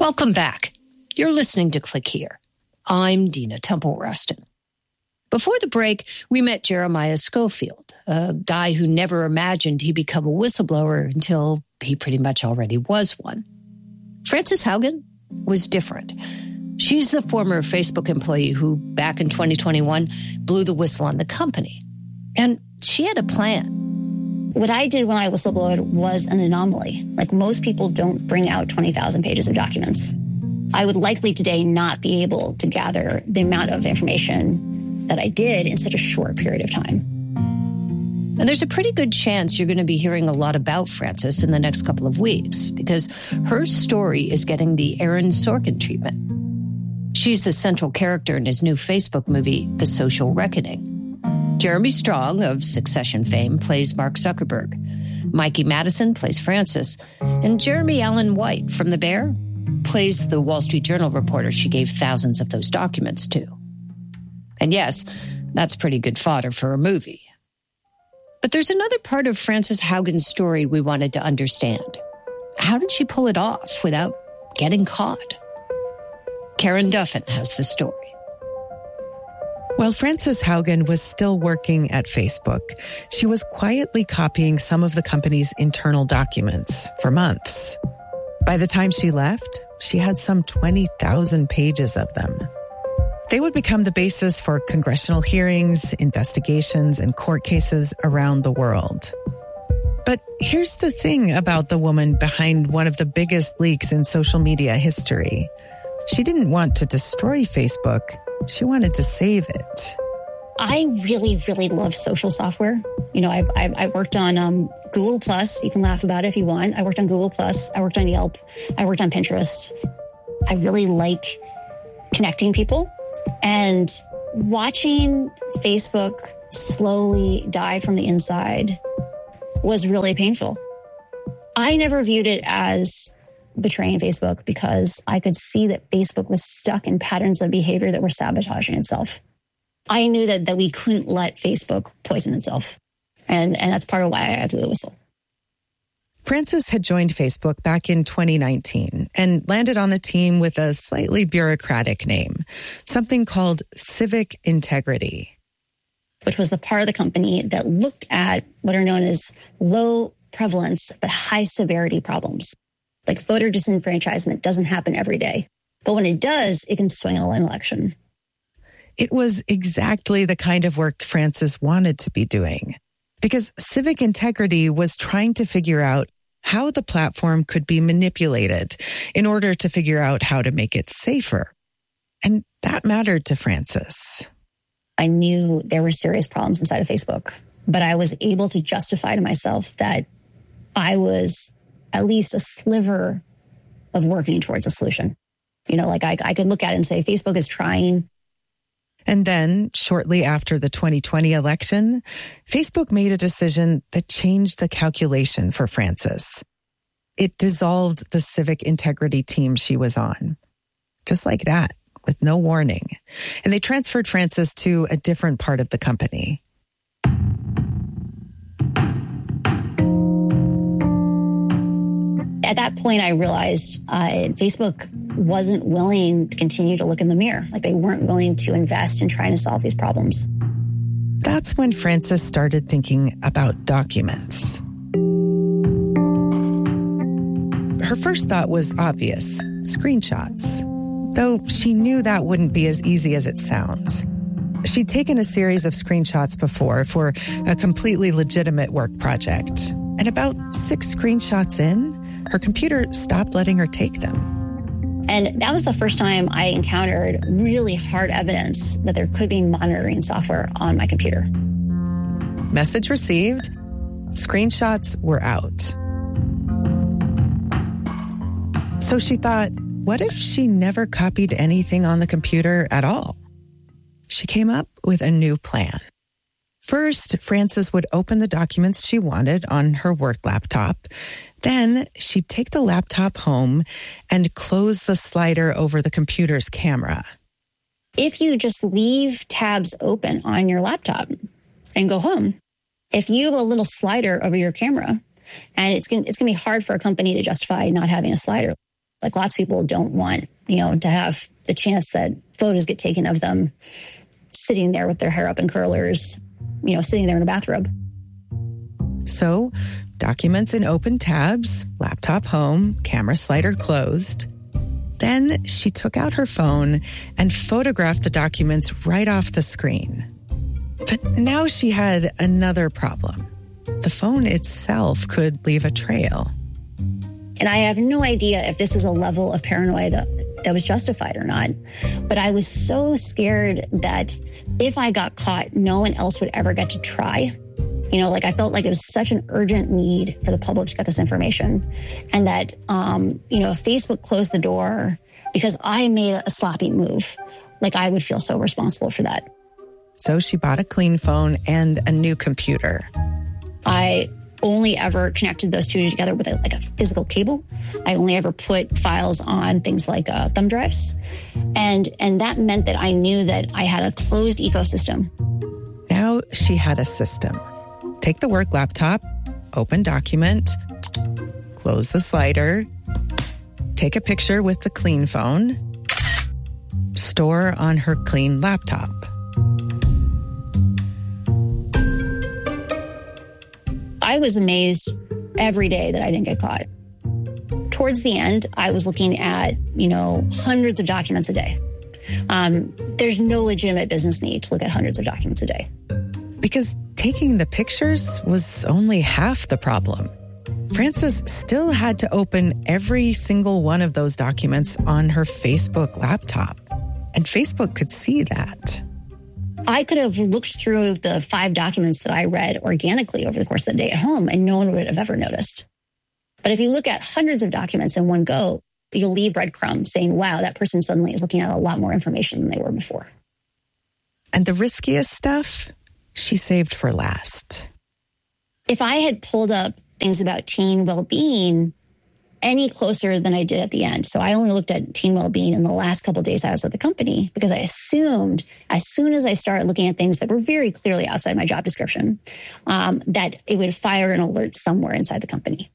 Welcome back. You're listening to Click Here. I'm Dina Temple-Rustin. Before the break, we met Jeremiah Schofield, a guy who never imagined he'd become a whistleblower until he pretty much already was one. Frances Haugen was different. She's the former Facebook employee who, back in 2021, blew the whistle on the company. And she had a plan. What I did when I whistleblowed was an anomaly. Like, most people don't bring out 20,000 pages of documents. I would likely today not be able to gather the amount of information that I did in such a short period of time. And there's a pretty good chance you're going to be hearing a lot about Frances in the next couple of weeks, because her story is getting the Aaron Sorkin treatment. She's the central character in his new Facebook movie, The Social Reckoning. Jeremy Strong of Succession fame plays Mark Zuckerberg. Mikey Madison plays Frances. And Jeremy Allen White from The Bear plays the Wall Street Journal reporter she gave thousands of those documents to. And yes, that's pretty good fodder for a movie. But there's another part of Frances Haugen's story we wanted to understand. How did she pull it off without getting caught? Karen Duffin has the story. While Frances Haugen was still working at Facebook, she was quietly copying some of the company's internal documents for months. By the time she left, she had some 20,000 pages of them. They would become the basis for congressional hearings, investigations, and court cases around the world. But here's the thing about the woman behind one of the biggest leaks in social media history. She didn't want to destroy Facebook. She wanted to save it. I really, really love social software. You know, I worked on Google Plus. You can laugh about it if you want. I worked on Google Plus. I worked on Yelp. I worked on Pinterest. I really like connecting people. And watching Facebook slowly die from the inside was really painful. I never viewed it as betraying Facebook because I could see that Facebook was stuck in patterns of behavior that were sabotaging itself. I knew that we couldn't let Facebook poison itself. And that's part of why I blew the whistle. Frances had joined Facebook back in 2019 and landed on a team with a slightly bureaucratic name, something called Civic Integrity, which was the part of the company that looked at what are known as low prevalence but high severity problems. Like, voter disenfranchisement doesn't happen every day, but when it does, it can swing an election. It was exactly the kind of work Frances wanted to be doing, because Civic Integrity was trying to figure out how the platform could be manipulated in order to figure out how to make it safer. And that mattered to Frances. I knew there were serious problems inside of Facebook, but I was able to justify to myself that I was at least a sliver of working towards a solution. You know, like I could look at it and say, Facebook is trying. And then, shortly after the 2020 election, Facebook made a decision that changed the calculation for Frances. It dissolved the Civic Integrity team she was on. Just like that, with no warning. And they transferred Frances to a different part of the company. At that point, I realized Facebook wasn't willing to continue to look in the mirror. Like, they weren't willing to invest in trying to solve these problems. That's when Frances started thinking about documents. Her first thought was obvious: screenshots. Though she knew that wouldn't be as easy as it sounds. She'd taken a series of screenshots before for a completely legitimate work project. And about 6 screenshots in, her computer stopped letting her take them. And that was the first time I encountered really hard evidence that there could be monitoring software on my computer. Message received. Screenshots were out. So she thought, what if she never copied anything on the computer at all? She came up with a new plan. First, Frances would open the documents she wanted on her work laptop. Then she'd take the laptop home and close the slider over the computer's camera. If you just leave tabs open on your laptop and go home, if you have a little slider over your camera, and it's going to be hard for a company to justify not having a slider. Like lots of people don't want, to have the chance that photos get taken of them sitting there with their hair up in curlers, sitting there in a bathrobe. So, documents in open tabs, laptop home, camera slider closed. Then she took out her phone and photographed the documents right off the screen. But now she had another problem. The phone itself could leave a trail. And I have no idea if this is a level of paranoia that was justified or not. But I was so scared that if I got caught, no one else would ever get to try. I felt like it was such an urgent need for the public to get this information. And that, if Facebook closed the door because I made a sloppy move, I would feel so responsible for that. So she bought a clean phone and a new computer. I only ever connected those two together with a physical cable. I only ever put files on things like thumb drives. And that meant that I knew that I had a closed ecosystem. Now she had a system. Take the work laptop, open document, close the slider, take a picture with the clean phone, store on her clean laptop. I was amazed every day that I didn't get caught. Towards the end, I was looking at, hundreds of documents a day. There's no legitimate business need to look at hundreds of documents a day. Because taking the pictures was only half the problem. Frances still had to open every single one of those documents on her Facebook laptop. And Facebook could see that. I could have looked through the 5 documents that I read organically over the course of the day at home, and no one would have ever noticed. But if you look at hundreds of documents in one go, you'll leave breadcrumbs saying, wow, that person suddenly is looking at a lot more information than they were before. And the riskiest stuff, she saved for last. If I had pulled up things about teen well-being any closer than I did at the end, so I only looked at teen well-being in the last couple of days I was at the company, because I assumed as soon as I started looking at things that were very clearly outside my job description, that it would fire an alert somewhere inside the company.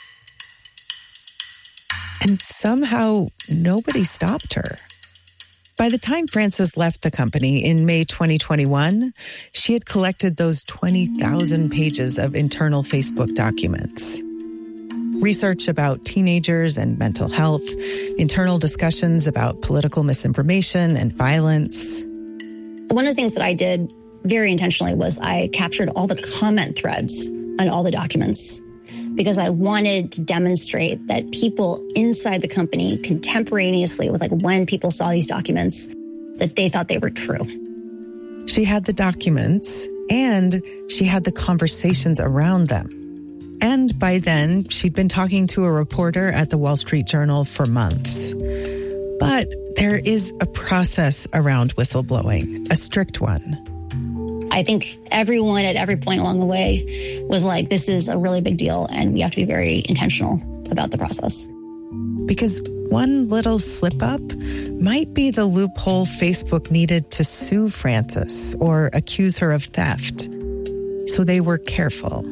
And somehow nobody stopped her. By the time Frances left the company in May 2021, she had collected those 20,000 pages of internal Facebook documents. Research about teenagers and mental health, internal discussions about political misinformation and violence. One of the things that I did very intentionally was I captured all the comment threads on all the documents, because I wanted to demonstrate that people inside the company contemporaneously with when people saw these documents, that they thought they were true. She had the documents and she had the conversations around them. And by then, she'd been talking to a reporter at the Wall Street Journal for months. But there is a process around whistleblowing, a strict one. I think everyone at every point along the way was like, this is a really big deal, and we have to be very intentional about the process. Because one little slip up might be the loophole Facebook needed to sue Frances or accuse her of theft. So they were careful.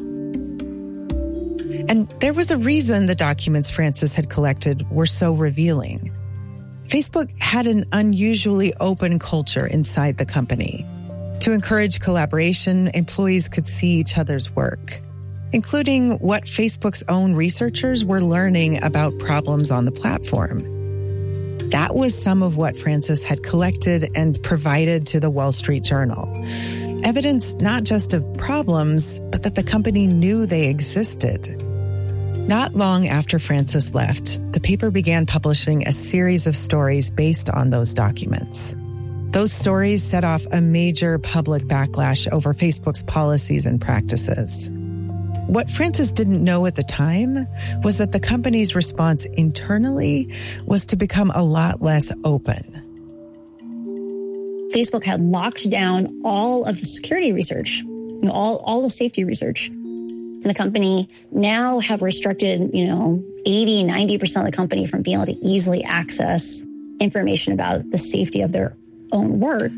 And there was a reason the documents Frances had collected were so revealing. Facebook had an unusually open culture inside the company. To encourage collaboration, employees could see each other's work, including what Facebook's own researchers were learning about problems on the platform. That was some of what Frances had collected and provided to the Wall Street Journal. Evidence not just of problems, but that the company knew they existed. Not long after Frances left, the paper began publishing a series of stories based on those documents. Those stories set off a major public backlash over Facebook's policies and practices. What Frances didn't know at the time was that the company's response internally was to become a lot less open. Facebook had locked down all of the security research, all the safety research. And the company now have restricted, 80, 90% of the company from being able to easily access information about the safety of their own work.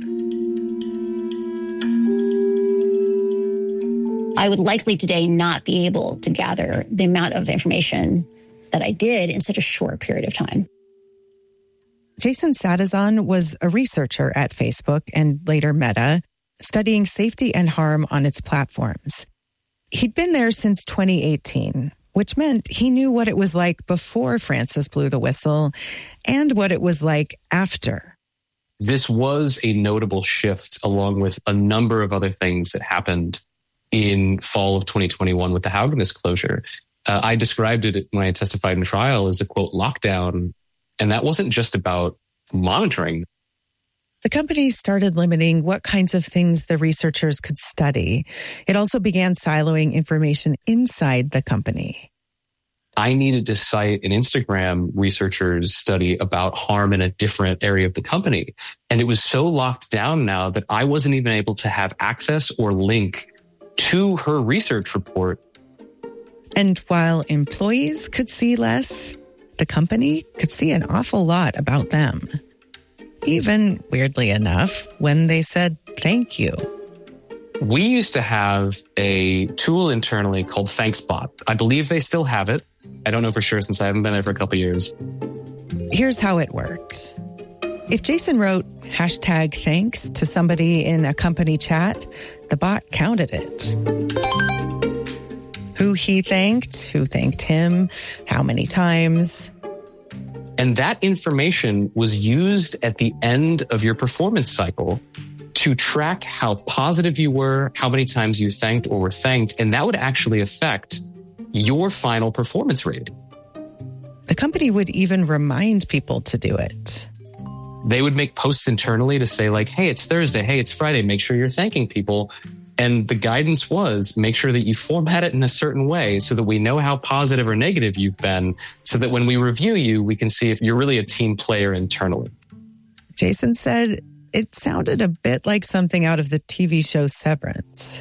I would likely today not be able to gather the amount of information that I did in such a short period of time. Jason Satizan was a researcher at Facebook and later Meta, studying safety and harm on its platforms. He'd been there since 2018, which meant he knew what it was like before Frances blew the whistle and what it was like after. This was a notable shift along with a number of other things that happened in fall of 2021 with the Haugen disclosure. I described it when I testified in trial as a, quote, lockdown. And that wasn't just about monitoring. The company started limiting what kinds of things the researchers could study. It also began siloing information inside the company. I needed to cite an Instagram researcher's study about harm in a different area of the company. And it was so locked down now that I wasn't even able to have access or link to her research report. And while employees could see less, the company could see an awful lot about them. Even, weirdly enough, when they said thank you. We used to have a tool internally called ThanksBot. I believe they still have it. I don't know for sure since I haven't been there for a couple of years. Here's how it worked. If Jason wrote #thanks to somebody in a company chat, the bot counted it. Who he thanked, who thanked him, how many times. And that information was used at the end of your performance cycle to track how positive you were, how many times you thanked or were thanked, and that would actually affect your final performance rating. The company would even remind people to do it. They would make posts internally to say like, hey, it's Thursday, hey, it's Friday, make sure you're thanking people. And the guidance was make sure that you format it in a certain way so that we know how positive or negative you've been, so that when we review you, we can see if you're really a team player internally. Jason said it sounded a bit like something out of the TV show Severance.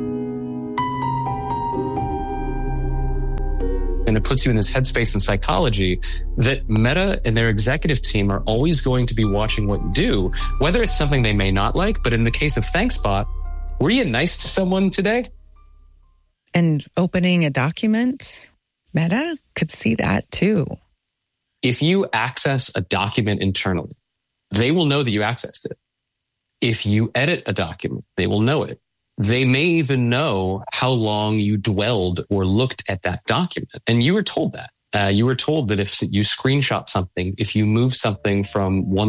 And it puts you in this headspace in psychology that Meta and their executive team are always going to be watching what you do, whether it's something they may not like. But in the case of ThanksBot, were you nice to someone today? And opening a document, Meta could see that too. If you access a document internally, they will know that you accessed it. If you edit a document, they will know it. They may even know how long you dwelled or looked at that document. And you were told that. You were told that if you screenshot something, if you move something from one